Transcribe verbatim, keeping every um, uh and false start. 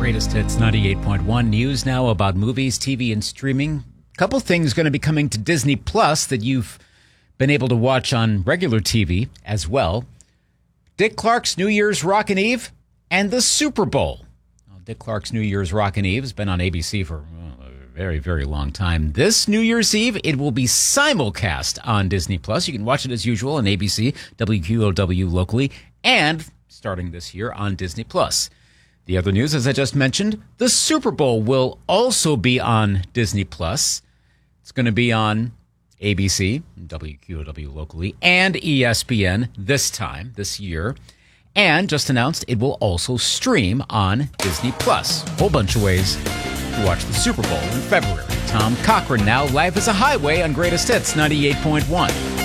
Greatest Hits ninety-eight point one. News now about movies, T V, and streaming. A couple things going to be coming to Disney Plus that you've been able to watch on regular T V as well. Dick Clark's New Year's Rockin' Eve and the Super Bowl. Well, Dick Clark's New Year's Rockin' Eve has been on A B C for well, a very, very long time. This New Year's Eve, it will be simulcast on Disney Plus. You can watch it as usual on A B C, W Q O W locally, and starting this year on Disney Plus. The other news, as I just mentioned, the Super Bowl will also be on Disney Plus. It's going to be on A B C, W Q O W locally, and E S P N this time, this year. And just announced it will also stream on Disney Plus. A whole bunch of ways to watch the Super Bowl in February. Tom Cochran now live as a highway on Greatest Hits ninety-eight point one.